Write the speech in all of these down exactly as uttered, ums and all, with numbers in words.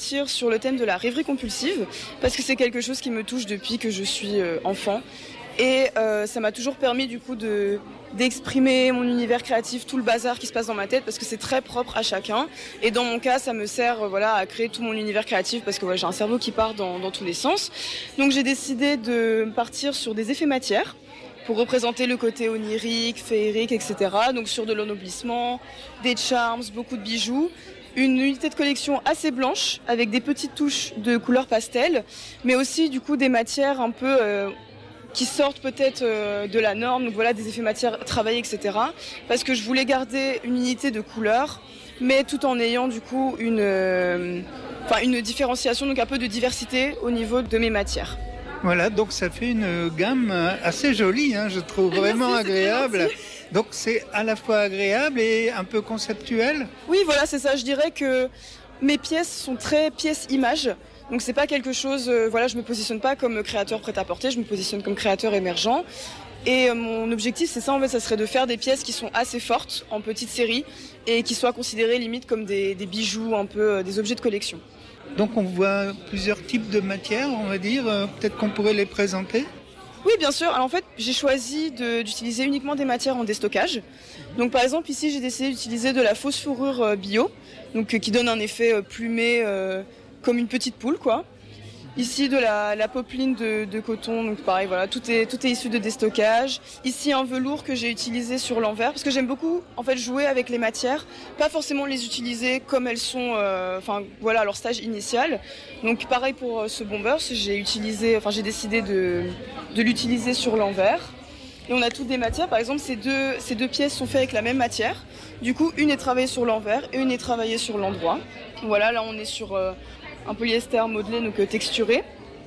partir sur le thème de la rêverie compulsive, parce que c'est quelque chose qui me touche depuis que je suis euh, enfant. Et euh, ça m'a toujours permis du coup de, d'exprimer mon univers créatif, tout le bazar qui se passe dans ma tête, parce que c'est très propre à chacun. Et dans mon cas, ça me sert euh, voilà, à créer tout mon univers créatif, parce que ouais, j'ai un cerveau qui part dans, dans tous les sens. Donc j'ai décidé de partir sur des effets matière, pour représenter le côté onirique, féerique, et cetera. Donc sur de l'ennoblissement, des charms, beaucoup de bijoux. Une unité de collection assez blanche, avec des petites touches de couleurs pastel, mais aussi du coup des matières un peu... Euh, qui sortent peut-être euh, de la norme, donc voilà, des effets matières travaillés, et cetera. Parce que je voulais garder une unité de couleurs, mais tout en ayant du coup une, euh, enfin, une différenciation, donc un peu de diversité au niveau de mes matières. Voilà, donc ça fait une gamme assez jolie, hein, je trouve vraiment Merci, agréable. Donc c'est à la fois agréable et un peu conceptuel. Oui, voilà, c'est ça. Je dirais que mes pièces sont très pièces-images. Donc c'est pas quelque chose, euh, voilà, je me positionne pas comme créateur prêt-à-porter, je me positionne comme créateur émergent. Et euh, mon objectif, c'est ça en fait, ça serait de faire des pièces qui sont assez fortes, en petite série, et qui soient considérées limite comme des, des bijoux, un peu euh, des objets de collection. Donc on voit plusieurs types de matières, on va dire, euh, peut-être qu'on pourrait les présenter. Oui, bien sûr. Alors en fait, j'ai choisi de, d'utiliser uniquement des matières en déstockage. Donc par exemple, ici, j'ai décidé d'utiliser de la fausse fourrure euh, bio, donc euh, qui donne un effet euh, plumé, euh, comme une petite poule, quoi. Ici, de la, la popeline de, de coton, donc pareil, voilà, tout est, tout est issu de déstockage. Ici, un velours que j'ai utilisé sur l'envers, parce que j'aime beaucoup, en fait, jouer avec les matières, pas forcément les utiliser comme elles sont, euh, enfin, voilà, à leur stage initial. Donc, pareil pour ce bombers, j'ai utilisé, enfin, j'ai décidé de, de l'utiliser sur l'envers. Et on a toutes des matières, par exemple, ces deux, ces deux pièces sont faites avec la même matière. Du coup, une est travaillée sur l'envers et une est travaillée sur l'endroit. Voilà, là, on est sur euh, un polyester modelé, donc euh, texturé.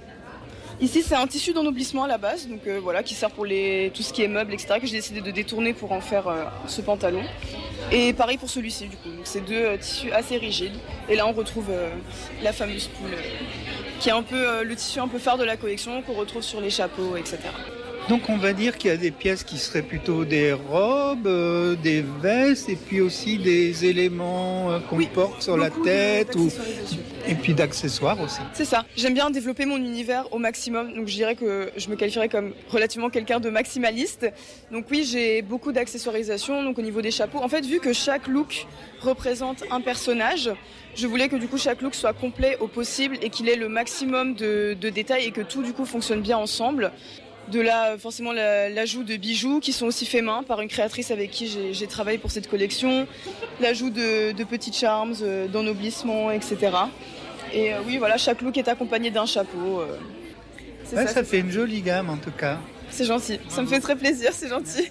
Ici, c'est un tissu d'ennoblissement à la base, donc euh, voilà, qui sert pour les, tout ce qui est meubles, et cetera, que j'ai décidé de détourner pour en faire euh, ce pantalon. Et pareil pour celui-ci, du coup. Donc, c'est deux euh, tissus assez rigides. Et là, on retrouve euh, la fameuse poule, euh, qui est un peu euh, le tissu un peu phare de la collection, qu'on retrouve sur les chapeaux, et cetera. Donc on va dire qu'il y a des pièces qui seraient plutôt des robes, euh, des vestes et puis aussi des éléments euh, qu'on oui, porte sur la tête ou... et puis d'accessoires aussi. C'est ça. J'aime bien développer mon univers au maximum. Donc je dirais que je me qualifierais comme relativement quelqu'un de maximaliste. Donc oui, j'ai beaucoup d'accessoirisation donc au niveau des chapeaux. En fait, vu que chaque look représente un personnage, je voulais que du coup chaque look soit complet au possible et qu'il ait le maximum de, de détails et que tout du coup fonctionne bien ensemble. De là, forcément, la, l'ajout de bijoux qui sont aussi faits main par une créatrice avec qui j'ai, j'ai travaillé pour cette collection, l'ajout de, de petits charms, euh, d'ennoblissement, et cetera. Et euh, oui, voilà, chaque look est accompagné d'un chapeau. Euh, c'est ouais, ça, ça c'est fait ça. Une jolie gamme en tout cas. C'est gentil, ça me fait très plaisir, c'est gentil.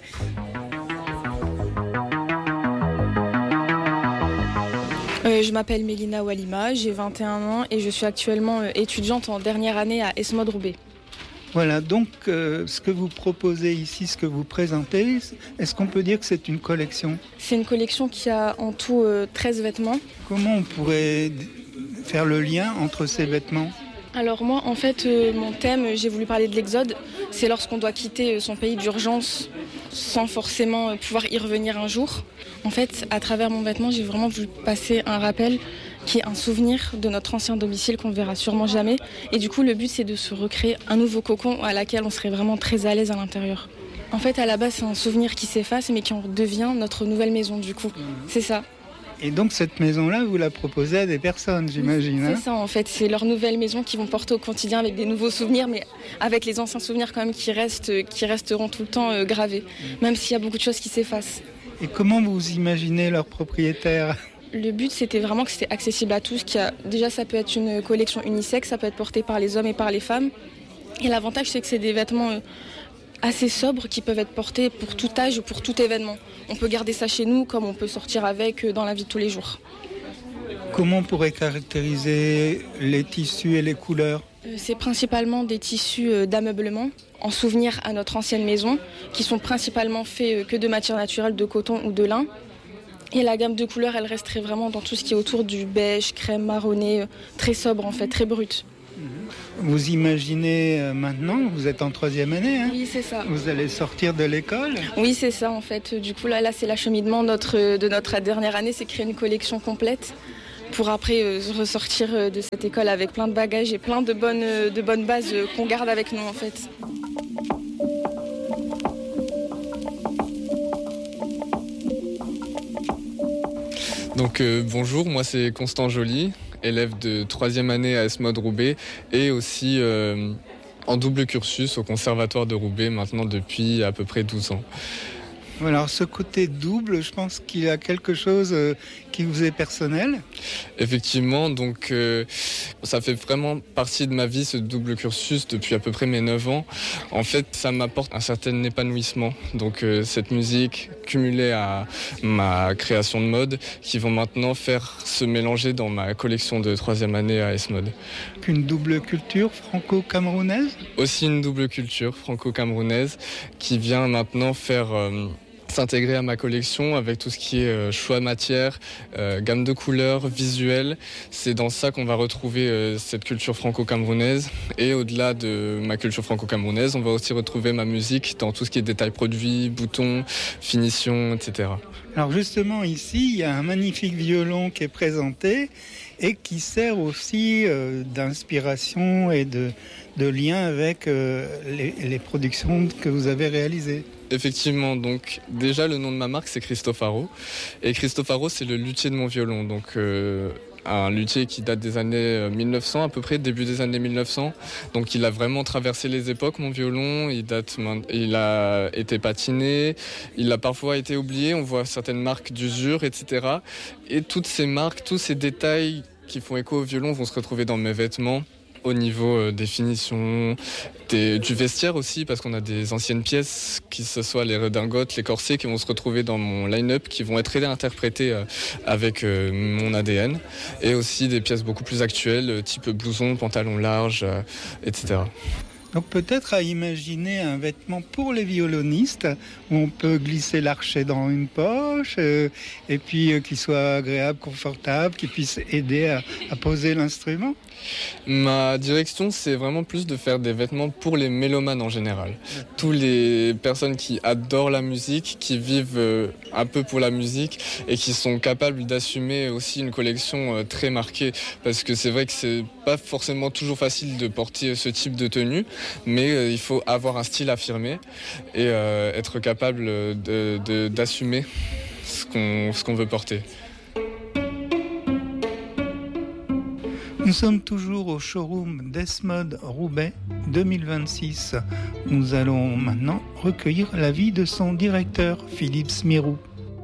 Euh, je m'appelle Mélina Walima, j'ai vingt et un ans et je suis actuellement euh, étudiante en dernière année à ESMOD Roubaix. Voilà, donc euh, ce que vous proposez ici, ce que vous présentez, est-ce qu'on peut dire que c'est une collection ? C'est une collection qui a en tout euh, treize vêtements. Comment on pourrait faire le lien entre ces vêtements ? Alors moi, en fait, euh, mon thème, j'ai voulu parler de l'exode. C'est lorsqu'on doit quitter son pays d'urgence sans forcément pouvoir y revenir un jour. En fait, à travers mon vêtement, j'ai vraiment voulu passer un rappel qui est un souvenir de notre ancien domicile qu'on ne verra sûrement jamais. Et du coup, le but, c'est de se recréer un nouveau cocon à laquelle on serait vraiment très à l'aise à l'intérieur. En fait, à la base, c'est un souvenir qui s'efface, mais qui en devient notre nouvelle maison, du coup. C'est ça. Et donc, cette maison-là, vous la proposez à des personnes, j'imagine. C'est hein ça, en fait. C'est leur nouvelle maison qu'ils vont porter au quotidien avec des nouveaux souvenirs, mais avec les anciens souvenirs quand même qui, restent, qui resteront tout le temps euh, gravés, même s'il y a beaucoup de choses qui s'effacent. Et comment vous imaginez leur propriétaire ? Le but, c'était vraiment que c'était accessible à tous. Qu'il y a... Déjà, ça peut être une collection unisexe, ça peut être porté par les hommes et par les femmes. Et l'avantage, c'est que c'est des vêtements assez sobres qui peuvent être portés pour tout âge ou pour tout événement. On peut garder ça chez nous comme on peut sortir avec dans la vie de tous les jours. Comment on pourrait caractériser les tissus et les couleurs ? C'est principalement des tissus d'ameublement en souvenir à notre ancienne maison qui sont principalement faits que de matières naturelles, de coton ou de lin. Et la gamme de couleurs, elle resterait vraiment dans tout ce qui est autour du beige, crème, marronné, très sobre en fait, très brut. Vous imaginez euh, maintenant, vous êtes en troisième année, hein ? Oui, c'est ça. Vous allez sortir de l'école ? Oui, c'est ça en fait. Du coup, là, là c'est l'acheminement notre, de notre dernière année, c'est créer une collection complète pour après euh, ressortir euh, de cette école avec plein de bagages et plein de bonnes, euh, de bonnes bases euh, qu'on garde avec nous en fait. Donc euh, bonjour, moi c'est Constant Joly, élève de troisième année à ESMOD Roubaix et aussi euh, en double cursus au Conservatoire de Roubaix maintenant depuis à peu près douze ans. Alors ce côté double, je pense qu'il y a quelque chose qui vous est personnel. Effectivement, donc euh, ça fait vraiment partie de ma vie, ce double cursus, depuis à peu près mes neuf ans. En fait, ça m'apporte un certain épanouissement. Donc euh, cette musique cumulée à ma création de mode qui vont maintenant faire se mélanger dans ma collection de troisième année à ESMOD. Une double culture franco-camerounaise ? Aussi une double culture franco-camerounaise qui vient maintenant faire... Euh, s'intégrer à ma collection avec tout ce qui est euh, choix matière, euh, gamme de couleurs, visuel. C'est dans ça qu'on va retrouver euh, cette culture franco-camerounaise. Et au-delà de ma culture franco-camerounaise, on va aussi retrouver ma musique dans tout ce qui est détails produits, boutons, finitions, et cetera. Alors justement ici, il y a un magnifique violon qui est présenté et qui sert aussi euh, d'inspiration et de, de lien avec euh, les, les productions que vous avez réalisées. Effectivement, donc déjà le nom de ma marque c'est Cristofaro et Cristofaro c'est le luthier de mon violon, donc euh, un luthier qui date des années mille neuf cents à peu près, début des années mille neuf cents, donc il a vraiment traversé les époques mon violon, il, date, il a été patiné, il a parfois été oublié, on voit certaines marques d'usure, et cetera. Et toutes ces marques, tous ces détails qui font écho au violon vont se retrouver dans mes vêtements. Au niveau euh, des finitions, des, du vestiaire aussi, parce qu'on a des anciennes pièces, que ce soit les redingotes, les corsets, qui vont se retrouver dans mon line-up, qui vont être réinterprétés euh, avec euh, mon A D N, et aussi des pièces beaucoup plus actuelles, type blouson, pantalon large, euh, et cetera. Donc peut-être à imaginer un vêtement pour les violonistes où on peut glisser l'archet dans une poche euh, et puis euh, qu'il soit agréable, confortable, qu'il puisse aider à, à poser l'instrument. Ma direction, c'est vraiment plus de faire des vêtements pour les mélomanes en général. Tous les personnes qui adorent la musique, qui vivent euh, un peu pour la musique et qui sont capables d'assumer aussi une collection euh, très marquée. Parce que c'est vrai que c'est pas forcément toujours facile de porter ce type de tenue, mais euh, il faut avoir un style affirmé et euh, être capable de, de, d'assumer ce qu'on, ce qu'on veut porter. Nous sommes toujours au showroom d'ESMOD Roubaix deux mille vingt-six. Nous allons maintenant recueillir l'avis de son directeur, Philippe Smirou.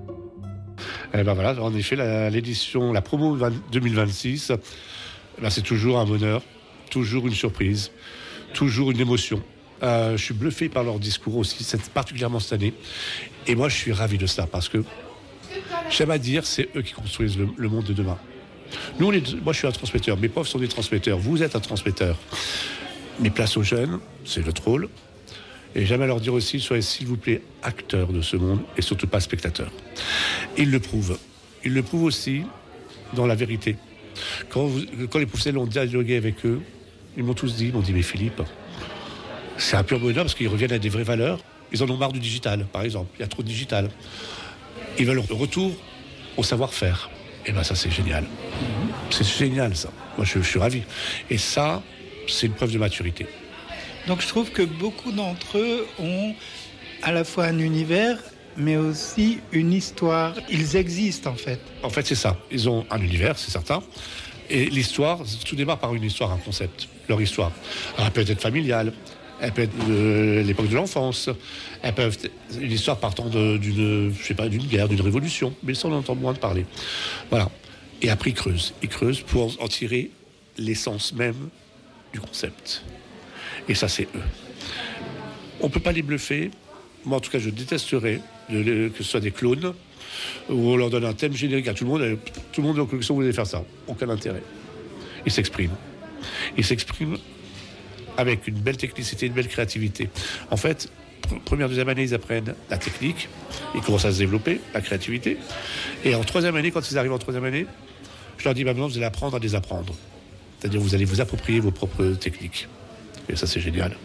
Eh ben voilà, en effet, la, l'édition, la promo deux mille vingt-six, ben c'est toujours un bonheur, toujours une surprise, toujours une émotion. Euh, je suis bluffé par leur discours aussi, c'est particulièrement cette année. Et moi, je suis ravi de ça parce que, j'aime à dire, c'est eux qui construisent le, le monde de demain. Nous, on est, moi, je suis un transmetteur. Mes profs sont des transmetteurs. Vous êtes un transmetteur. Mais place aux jeunes, c'est notre rôle. Et j'aime à leur dire aussi, soyez s'il vous plaît acteurs de ce monde et surtout pas spectateurs. Ils le prouvent. Ils le prouvent aussi dans la vérité. Quand, vous, quand les professeurs ont dialogué avec eux, ils m'ont tous dit, ils m'ont dit, mais Philippe, c'est un pur bonheur parce qu'ils reviennent à des vraies valeurs. Ils en ont marre du digital, par exemple. Il y a trop de digital. Ils veulent un retour au savoir-faire. Et bien ça, c'est génial. C'est génial, ça. Moi, je, je suis ravi. Et ça, c'est une preuve de maturité. Donc, je trouve que beaucoup d'entre eux ont à la fois un univers, mais aussi une histoire. Ils existent, en fait. En fait, c'est ça. Ils ont un univers, c'est certain. Et l'histoire, tout démarre par une histoire, un concept. Leur histoire. Alors, elle peut être familiale. Elle peut être de l'époque de l'enfance. Elle peut être une histoire partant de, d'une, je sais pas, d'une guerre, d'une révolution. Mais ça, on entend moins de parler. Voilà. Et après, ils creusent. Ils creusent pour en tirer l'essence même du concept. Et ça, c'est eux. On ne peut pas les bluffer. Moi, en tout cas, je détesterais de, que ce soit des clones où on leur donne un thème générique à tout le monde. Tout le monde est en collection, vous allez faire ça. Aucun intérêt. Ils s'expriment. Ils s'expriment avec une belle technicité, une belle créativité. En fait, première, deuxième année, ils apprennent la technique, ils commencent à se développer, la créativité. Et en troisième année, quand ils arrivent en troisième année, je leur dis, bah, maintenant, vous allez apprendre à désapprendre. C'est-à-dire, vous allez vous approprier vos propres techniques. Et ça, c'est génial.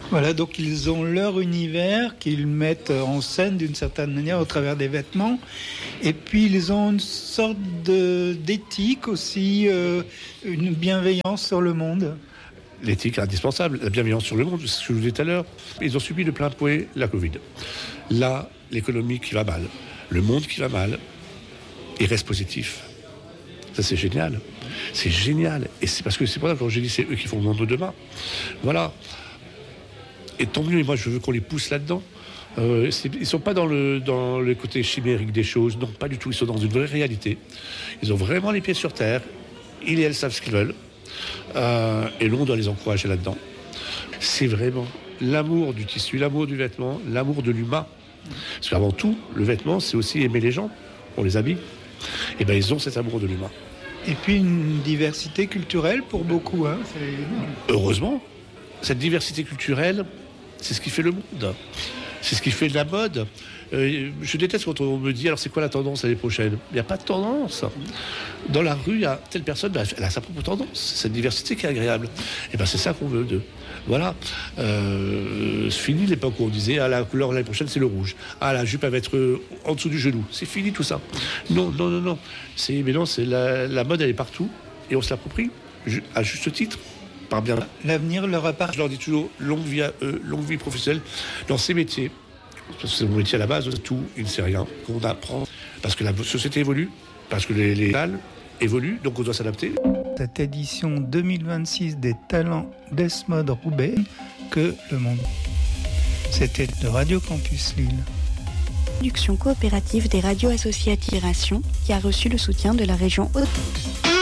Voilà, donc ils ont leur univers qu'ils mettent en scène d'une certaine manière au travers des vêtements. Et puis ils ont une sorte de, d'éthique aussi, euh, une bienveillance sur le monde. L'éthique est indispensable, la bienveillance sur le monde, c'est ce que je vous disais tout à l'heure. Ils ont subi de plein fouet la Covid. Là, l'économie qui va mal, le monde qui va mal, ils restent positifs. Ça, c'est génial. C'est génial. Et c'est parce que c'est pour ça que quand j'ai dit c'est eux qui font le monde de demain. Voilà. Et tant mieux, et moi je veux qu'on les pousse là-dedans. Euh, ils ne sont pas dans le, dans le côté chimérique des choses, non, pas du tout. Ils sont dans une vraie réalité. Ils ont vraiment les pieds sur terre. Ils et elles savent ce qu'ils veulent. Euh, et l'on doit les encourager là-dedans. C'est vraiment l'amour du tissu, l'amour du vêtement, l'amour de l'humain. Parce qu'avant tout, le vêtement, c'est aussi aimer les gens. On les habille. Et bien, ils ont cet amour de l'humain. Et puis une diversité culturelle pour beaucoup. Hein, c'est... Heureusement, cette diversité culturelle, c'est ce qui fait le monde. C'est ce qui fait de la mode. Euh, je déteste quand on me dit, alors c'est quoi la tendance l'année prochaine ? Il n'y a pas de tendance. Dans la rue, il y a telle personne, ben, elle a sa propre tendance. C'est cette diversité qui est agréable. Et ben c'est ça qu'on veut d'eux. Voilà. Euh, c'est fini l'époque où on disait, ah, la couleur l'année prochaine, c'est le rouge. Ah, la jupe, elle va être euh, en dessous du genou. C'est fini tout ça. Non, non, non, non. C'est, mais non, c'est la, la mode, elle est partout. Et on se l'approprie, à juste titre. Par bien. L'avenir leur appartient. Je leur dis toujours, longue vie à eux, longue vie professionnelle dans ces métiers. Parce que c'est mon métier à la base, tout, il ne sait rien, qu'on apprend. Parce que la société évolue, parce que les, les talents évoluent, donc on doit s'adapter. Cette édition deux mille vingt-six des talents d'Esmod Roubaix, que le monde. C'était de Radio Campus Lille. Production coopérative des radios associatives qui a reçu le soutien de la région Haute.